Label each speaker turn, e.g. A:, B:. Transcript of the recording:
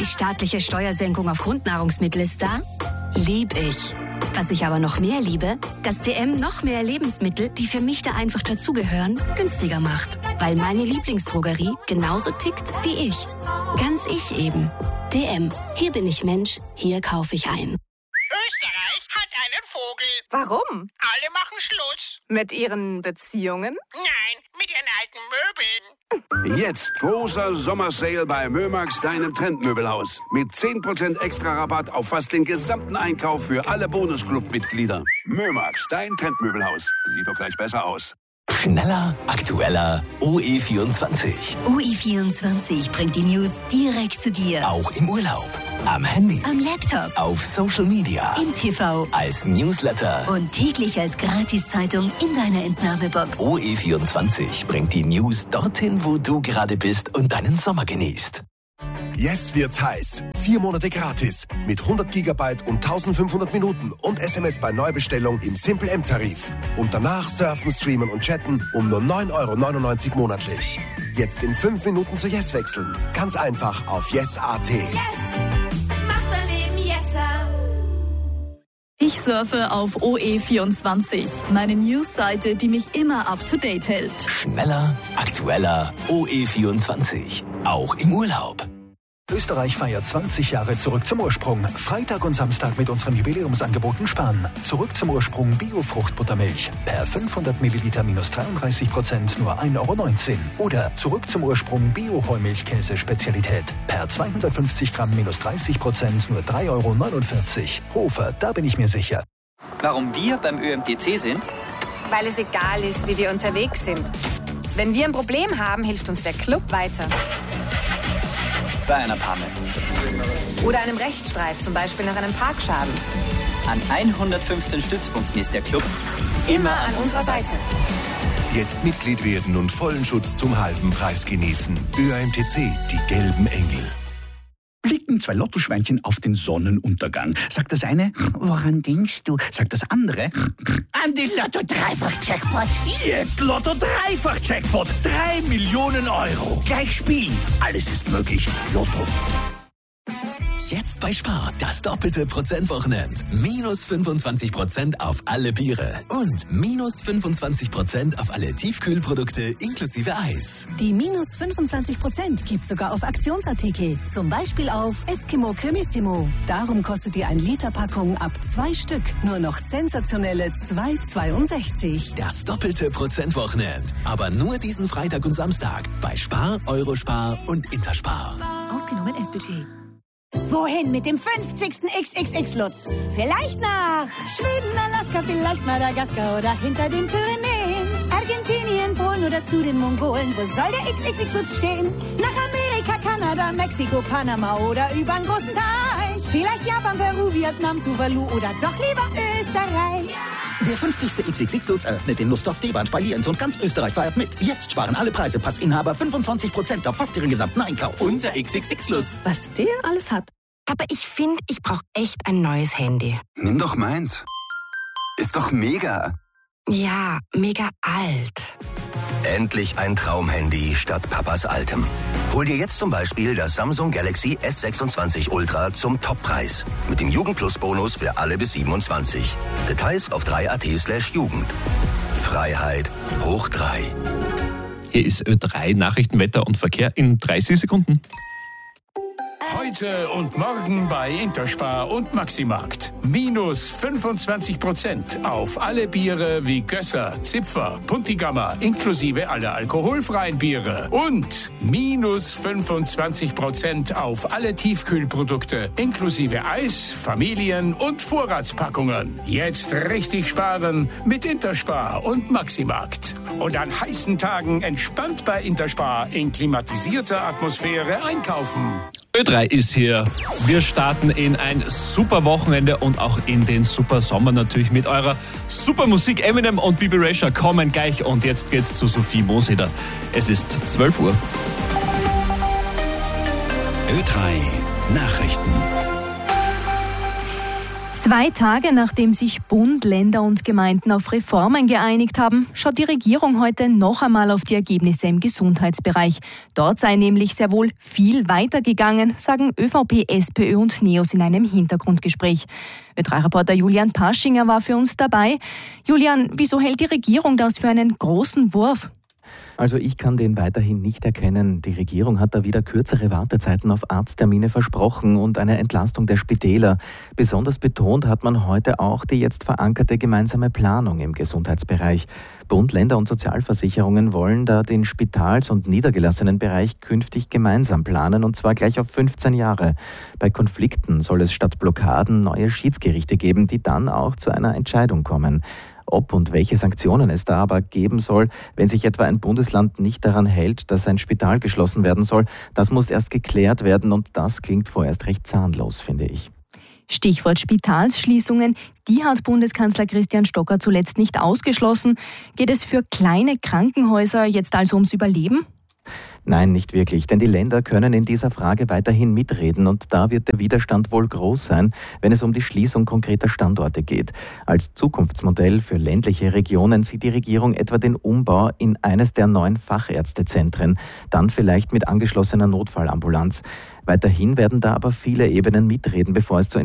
A: staatliche Steuersenkung auf Grundnahrungsmittel ist da? Lieb ich. Was ich aber noch mehr liebe, dass DM noch mehr Lebensmittel, die für mich da einfach dazugehören, günstiger macht. Weil meine Lieblingsdrogerie genauso tickt wie ich. Ganz ich eben. DM. Hier bin ich Mensch, hier kaufe ich ein.
B: Österreich hat einen Vogel.
C: Warum?
B: Alle machen Schluss.
C: Mit ihren Beziehungen?
B: Nein, mit ihren alten Möbeln.
D: Jetzt großer Sommersale bei Mömax, deinem Trendmöbelhaus. Mit 10% extra Rabatt auf fast den gesamten Einkauf für alle Bonusclub-Mitglieder. Mömax, dein Trendmöbelhaus. Sieht doch gleich besser aus.
E: Schneller, aktueller, OE24.
A: UI24 bringt die News direkt zu dir.
E: Auch im Urlaub, am Handy,
A: Am Laptop,
E: auf Social Media,
A: im TV
E: als Newsletter.
A: und täglich als Gratiszeitung in deiner Entnahmebox.
E: OE24 bringt die News dorthin, wo du gerade bist und deinen Sommer genießt.
F: Jetzt wird's heiß. 4 Monate gratis. Mit 100 Gigabyte und 1500 Minuten und SMS bei Neubestellung im Simple M-Tarif. Und danach surfen, streamen und chatten um nur 9,99 € monatlich. Jetzt in 5 Minuten zu Yes wechseln. Ganz einfach auf yes.at.
G: Macht mein Leben yesser.
H: Ich surfe auf OE24, meine Newsseite, die mich immer up to date hält.
E: Schneller, aktueller, OE24. Auch im Urlaub.
I: Österreich feiert 20 Jahre Zurück zum Ursprung. Freitag und Samstag mit unseren Jubiläumsangeboten sparen. Zurück zum Ursprung Bio-Fruchtbuttermilch. Per 500 Milliliter minus 33% nur 1,19 €. Oder Zurück zum Ursprung Bio-Heumilchkäse Spezialität. Per 250 Gramm minus 30% nur 3,49 €. Hofer, da bin ich mir sicher.
J: Warum wir beim ÖMTC sind?
K: Weil es egal ist, wie wir unterwegs sind. Wenn wir ein Problem haben, hilft uns der Club weiter.
J: Bei einer Panne.
K: Oder einem Rechtsstreit, zum Beispiel nach einem Parkschaden.
J: An 115 Stützpunkten ist der Club
K: Immer an unserer Seite.
F: Jetzt Mitglied werden und vollen Schutz zum halben Preis genießen. ÖMTC, die gelben Engel.
L: Blicken 2 Lottoschweinchen auf den Sonnenuntergang. Sagt das eine, woran denkst du? Sagt das andere, an die Lotto-Dreifach-Jackpot. Jetzt Lotto-Dreifach-Jackpot. 3 Millionen €. Gleich spielen. Alles ist möglich. Lotto.
E: Jetzt bei Spar, das doppelte Prozentwochenend. Minus 25% auf alle Biere. Und minus 25% auf alle Tiefkühlprodukte inklusive Eis.
M: Die minus 25% gibt sogar auf Aktionsartikel. Zum Beispiel auf Eskimo Cremissimo. Darum kostet die 1-Liter-Packung ab 2 Stück nur noch sensationelle 2,62 €.
E: Das doppelte Prozentwochenend. Aber nur diesen Freitag und Samstag. Bei Spar, Eurospar und Interspar.
M: Ausgenommen S-Budget.
G: Wohin mit dem 50. XXX-Lutz? Vielleicht nach Schweden, Alaska, vielleicht Madagaskar oder hinter den Pyrenäen. Argentinien, Polen oder zu den Mongolen. Wo soll der XXX-Lutz stehen? Nach Amerika, Kanada, Mexiko, Panama oder übern großen Teich. Vielleicht Japan, Peru, Vietnam, Tuvalu oder doch lieber Österreich.
L: Der 50. XXX-Lutz eröffnet in Nussdorf, Debans, Spalienz und ganz Österreich feiert mit. Jetzt sparen alle Preise. Passinhaber 25% auf fast ihren gesamten Einkauf.
J: unser XXX-Lutz.
H: Was der alles hat.
A: Aber ich finde, ich brauche echt ein neues Handy.
N: Nimm doch meins. Ist doch mega.
A: Ja, mega alt.
E: Endlich ein Traumhandy statt Papas altem. Hol dir jetzt zum Beispiel das Samsung Galaxy S26 Ultra zum Toppreis. Mit dem Jugendplus-Bonus für alle bis 27. Details auf 3.at/Jugend. Freiheit hoch 3.
O: Hier ist Ö3 Nachrichten, Wetter und Verkehr in 30 Sekunden.
P: Heute und morgen bei Interspar und Maximarkt. Minus 25% auf alle Biere wie Gösser, Zipfer, Puntigammer, inklusive aller alkoholfreien Biere. Und minus 25% auf alle Tiefkühlprodukte, inklusive Eis, Familien- und Vorratspackungen. Jetzt richtig sparen mit Interspar und Maximarkt. Und an heißen Tagen entspannt bei Interspar in klimatisierter Atmosphäre einkaufen.
O: Ö3 ist hier. Wir starten in ein super Wochenende und auch in den super Sommer natürlich mit eurer super Musik. Eminem und Bibi Rexha kommen gleich und jetzt geht's zu Sophie Moseder. Es ist 12 Uhr.
E: Ö3 Nachrichten.
H: 2 Tage nachdem sich Bund, Länder und Gemeinden auf Reformen geeinigt haben, schaut die Regierung heute noch einmal auf die Ergebnisse im Gesundheitsbereich. Dort sei nämlich sehr wohl viel weitergegangen, sagen ÖVP, SPÖ und NEOS in einem Hintergrundgespräch. Ö3-Reporter Julian Paschinger war für uns dabei. Julian, wieso hält die Regierung das für einen großen Wurf?
Q: Also ich kann den weiterhin nicht erkennen. Die Regierung hat da wieder kürzere Wartezeiten auf Arzttermine versprochen und eine Entlastung der Spitäler. Besonders betont hat man heute auch die jetzt verankerte gemeinsame Planung im Gesundheitsbereich. Bund, Länder und Sozialversicherungen wollen da den Spitals- und Niedergelassenenbereich künftig gemeinsam planen, und zwar gleich auf 15 Jahre. Bei Konflikten soll es statt Blockaden neue Schiedsgerichte geben, die dann auch zu einer Entscheidung kommen. Ob und welche Sanktionen es da aber geben soll, wenn sich etwa ein Bundesland nicht daran hält, dass ein Spital geschlossen werden soll, das muss erst geklärt werden, und das klingt vorerst recht zahnlos, finde ich.
H: Stichwort Spitalsschließungen, die hat Bundeskanzler Christian Stocker zuletzt nicht ausgeschlossen. Geht es für kleine Krankenhäuser jetzt also ums Überleben?
Q: Nein, nicht wirklich, denn die Länder können in dieser Frage weiterhin mitreden, und da wird der Widerstand wohl groß sein, wenn es um die Schließung konkreter Standorte geht. Als Zukunftsmodell für ländliche Regionen sieht die Regierung etwa den Umbau in eines der 9 Fachärztezentren, dann vielleicht mit angeschlossener Notfallambulanz. Weiterhin werden da aber viele Ebenen mitreden, bevor es zu